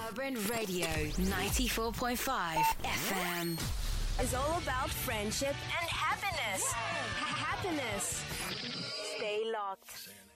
Urban Radio 94.5 FM is all about friendship and happiness. Happiness. Stay locked.